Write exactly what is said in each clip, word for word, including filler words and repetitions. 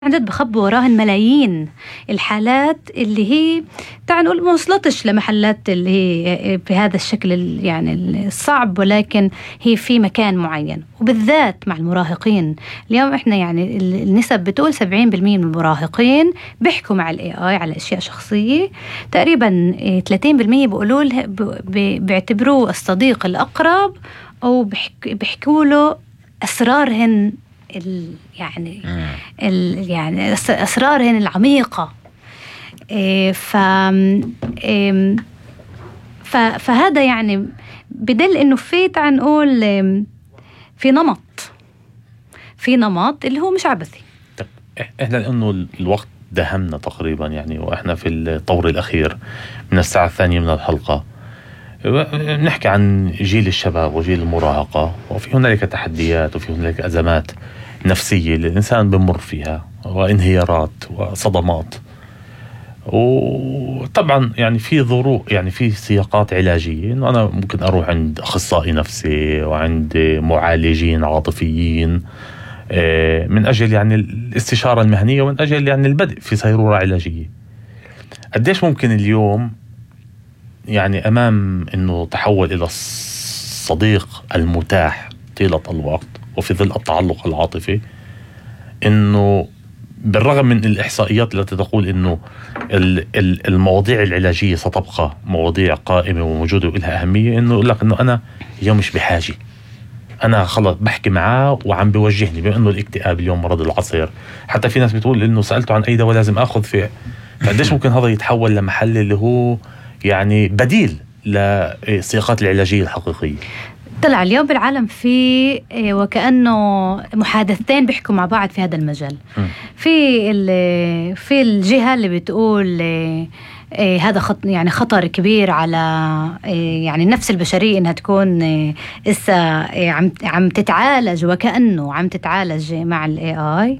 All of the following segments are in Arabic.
عن جد بخبوا وراهن ملايين الحالات اللي هي تعال نقول ما وصلتش لمحلات اللي هي بهذا الشكل يعني الصعب، ولكن هي في مكان معين، وبالذات مع المراهقين. اليوم احنا يعني النسب بتقول سبعين بالمئة من المراهقين بيحكوا مع الاي اي على اشياء شخصيه، تقريبا ثلاثين بالمئة بيقولوا له بيعتبروه الصديق الاقرب، او بيحكوا له اسرارهن ال يعني ال يعني أسرارهن العميقة. إيه ف إيه ف فهذا يعني بدل إنه في تعال نقول في نمط في نمط اللي هو مش عبثي. طب إحنا لأنه الوقت دهمنا تقريبا يعني، وإحنا في الطور الأخير من الساعة الثانية من الحلقة نحكي عن جيل الشباب وجيل المراهقة، وفي هنالك تحديات وفي هنالك أزمات نفسية الإنسان بمر فيها، وانهيارات وصدمات، وطبعا يعني في ظروف يعني في سياقات علاجية، إنه أنا ممكن أروح عند أخصائي نفسي وعند معالجين عاطفيين من أجل يعني الاستشارة المهنية ومن أجل يعني البدء في سيرورة علاجية. قديش ممكن اليوم يعني أمام إنه تحول إلى الصديق المتاح طيلة الوقت وفي ظل التعلق العاطفي، إنه بالرغم من الإحصائيات التي تقول إنه المواضيع العلاجية ستبقى مواضيع قائمة وموجودة ولها أهمية، إنه يقول لك إنه أنا اليوم مش بحاجة، أنا خلص بحكي معاه وعم بيوجهني، بأنه الاكتئاب اليوم مرض العصر. حتى في ناس بتقول إنه سألته عن أي دواء لازم أخذ فيه. فقديش ممكن هذا يتحول لمحل اللي هو يعني بديل للسياقات العلاجية الحقيقية؟ طلع اليوم بالعالم في وكأنه محادثتين بيحكوا مع بعض في هذا المجال. في في الجهة اللي بتقول هذا خط يعني خطر كبير على يعني النفس البشرية إنها تكون إسا عم عم تتعالج وكأنه عم تتعالج مع الاي اي.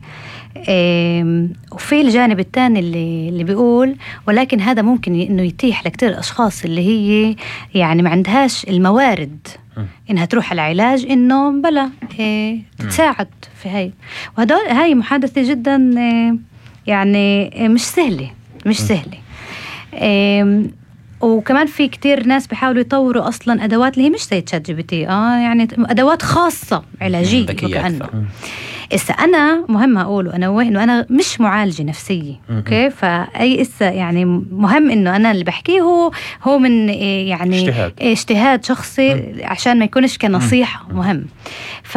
وفي الجانب الثاني اللي اللي بيقول ولكن هذا ممكن انه يتيح لكتير اشخاص اللي هي يعني ما عندهاش الموارد انها تروح على علاج، انه بلا إيه تساعد في هاي. وهذا هاي محادثة جدا إيه يعني إيه مش سهلة مش سهلة إيه. وكمان في كتير ناس بيحاولوا يطوروا اصلا ادوات اللي هي مش زي تشات جي بي تي، اه يعني ادوات خاصة علاجية وكأنه. إسا أنا مهم أقوله أنا إنه أنا مش معالجة نفسية، أوكي؟ فأي إسا يعني مهم إنه أنا اللي بحكيه هو هو من يعني اجتهاد, اجتهاد شخصي م. عشان ما يكونش كنصيحة م. مهم. ف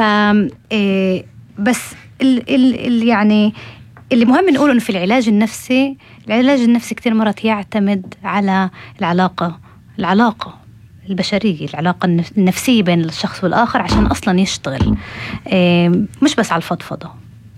بس ال ال ال يعني اللي مهم نقوله إنه في العلاج النفسي، العلاج النفسي كتير مرات يعتمد على العلاقة العلاقة البشرية، العلاقة النفسية بين الشخص والآخر عشان أصلا يشتغل، مش بس على الفضفضة.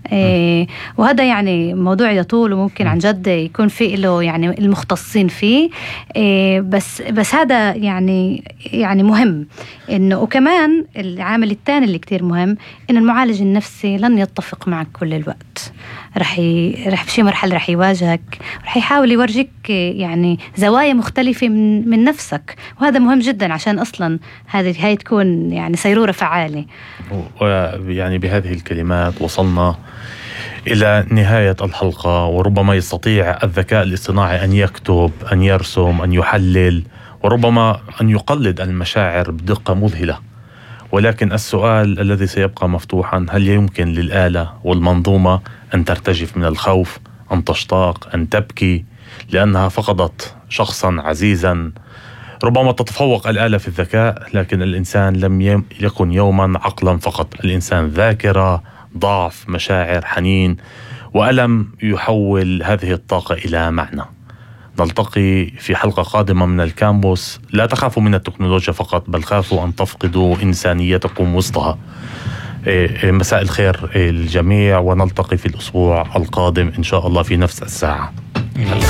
وهذا يعني موضوع يطول وممكن عن جد يكون فيه له يعني المختصين فيه، بس بس هذا يعني يعني مهم إنه. وكمان العامل الثاني اللي كتير مهم إنه المعالج النفسي لن يتفق معك كل الوقت، رح ي... رح بشي مرحلة رح يواجهك، رح يحاول يورجيك يعني زوايا مختلفة من من نفسك، وهذا مهم جدا عشان أصلا هذه هاي تكون يعني سيرورة فعالة. ويعني بهذه الكلمات وصلنا إلى نهاية الحلقة، وربما يستطيع الذكاء الاصطناعي أن يكتب، أن يرسم، أن يحلل، وربما أن يقلد المشاعر بدقة مذهلة، ولكن السؤال الذي سيبقى مفتوحا: هل يمكن للآلة والمنظومة أن ترتجف من الخوف، أن تشتاق، أن تبكي لأنها فقدت شخصا عزيزا؟ ربما تتفوق الآلة في الذكاء، لكن الإنسان لم يكن يوما عقلا فقط. الإنسان ذاكرة، ضعف، مشاعر، حنين وألم يحول هذه الطاقة إلى معنى. نلتقي في حلقة قادمة من الكامبوس. لا تخافوا من التكنولوجيا فقط، بل خافوا أن تفقدوا إنسانيتكم وسطها. مساء الخير الجميع، ونلتقي في الأسبوع القادم إن شاء الله في نفس الساعة.